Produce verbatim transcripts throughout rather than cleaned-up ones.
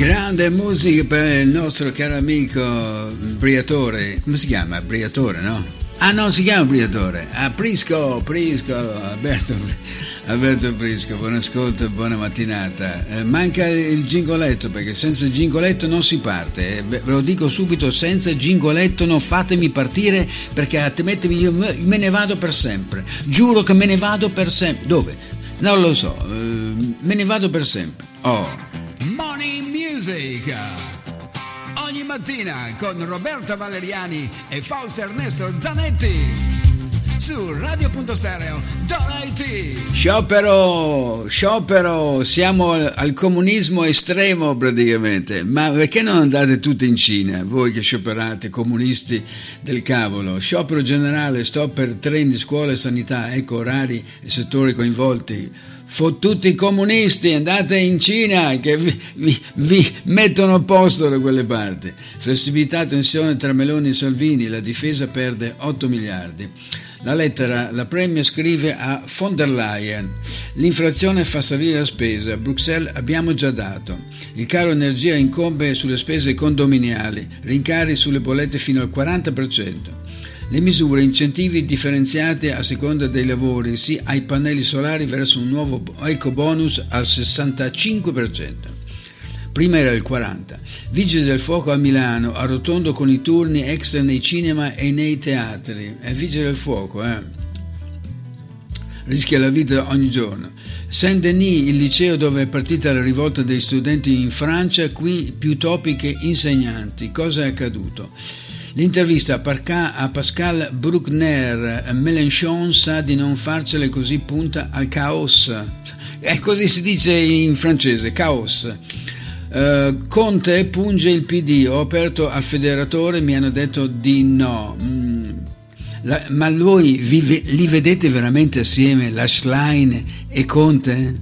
Grande musica per il nostro caro amico Briatore. Come si chiama? Briatore, no? Ah, no, si chiama Briatore. Ah, Prisco, Prisco, Alberto, Alberto Prisco. Buon ascolto e buona mattinata. Eh, manca il gingoletto, perché senza il gingoletto non si parte. Eh, ve lo dico subito, senza il gingoletto non fatemi partire, perché altrimenti io me ne vado per sempre. Giuro che me ne vado per sempre. Dove? Non lo so. Eh, me ne vado per sempre. Oh. Money Music ogni mattina con Roberta Valeriani e Fausto Ernesto Zanetti su Radio Punto Stereo Donati. Sciopero, sciopero, siamo al, al comunismo estremo praticamente. Ma perché non andate tutti in Cina, voi che scioperate, comunisti del cavolo? Sciopero generale, stop per treni, scuole, sanità, ecco orari e settori coinvolti. Fottuti i comunisti, andate in Cina che vi, vi, vi mettono a posto da quelle parti. Flessibilità, tensione tra Meloni e Salvini, la difesa perde otto miliardi. La lettera, la Premier scrive a von der Leyen: l'inflazione fa salire la spesa, a Bruxelles abbiamo già dato. Il caro energia incombe sulle spese condominiali, rincari sulle bollette fino al quaranta per cento. Le misure, incentivi differenziati a seconda dei lavori, sì ai pannelli solari verso un nuovo ecobonus al sessantacinque per cento. Prima era il quaranta per cento. Vigili del fuoco a Milano, arrotondo con i turni extra nei cinema e nei teatri. È vigili del fuoco, eh? Rischia la vita ogni giorno. Saint-Denis, il liceo dove è partita la rivolta degli studenti in Francia, qui più topi che insegnanti. Cosa è accaduto? L'intervista a Pascal Bruckner: Mélenchon sa di non farcele così, punta al caos. E così si dice in francese, caos. Uh, Conte punge il P D, ho aperto al federatore, mi hanno detto di no. Mm. La, ma voi vi, li vedete veramente assieme, la Schlein e Conte?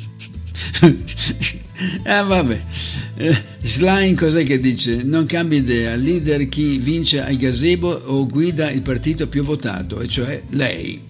Ah, vabbè. Schlein cos'è che dice? Non cambia idea, leader chi vince ai gazebo o guida il partito più votato, e cioè lei.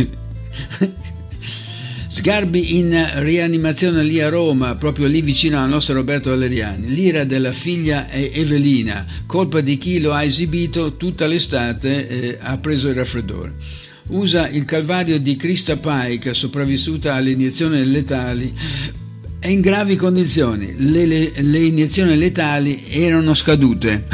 Sgarbi in rianimazione lì a Roma, proprio lì vicino al nostro Roberto Valeriani. L'ira della figlia è Evelina, colpa di chi lo ha esibito tutta l'estate, eh, ha preso il raffreddore. Usa il calvario di Krista Pike, sopravvissuta alle iniezioni letali. È in gravi condizioni, le, le, le iniezioni letali erano scadute.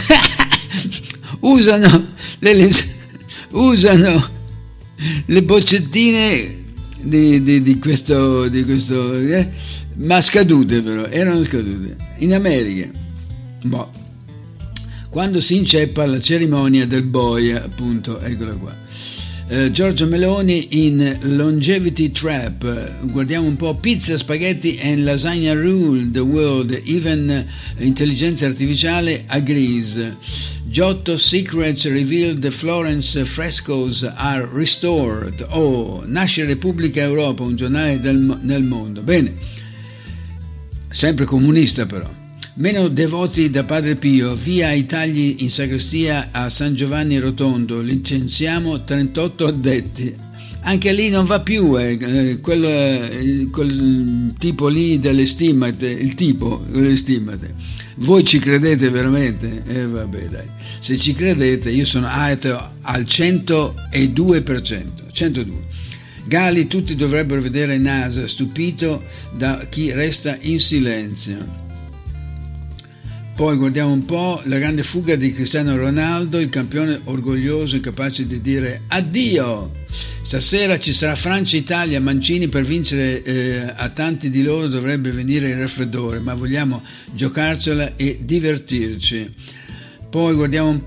usano, le, le, usano le boccettine di, di, di questo, di questo eh, ma scadute però, erano scadute. In America, boh, quando si inceppa la cerimonia del boia, appunto, eccola qua. Uh, Giorgia Meloni in Longevity Trap. Guardiamo un po'. Pizza, spaghetti and lasagna rule the world, even intelligenza artificiale agrees. Giotto secrets revealed, the Florence frescoes are restored. Oh, nasce Repubblica Europa, un giornale del, nel mondo. Bene, sempre comunista però. Meno devoti da Padre Pio, via i tagli in sacrestia a San Giovanni Rotondo, licenziamo trentotto addetti. Anche lì non va più, eh, quel, quel tipo lì delle stimmate, il tipo delle stimmate. Voi ci credete veramente? Eh vabbè dai, se ci credete io sono ateo al centodue per cento, centodue. Gali, tutti dovrebbero vedere NASA, stupito da chi resta in silenzio. Poi guardiamo un po' la grande fuga di Cristiano Ronaldo, il campione orgoglioso e capace di dire addio. Stasera ci sarà Francia-Italia, Mancini per vincere eh, a tanti di loro dovrebbe venire il raffreddore, ma vogliamo giocarcela e divertirci. Poi guardiamo un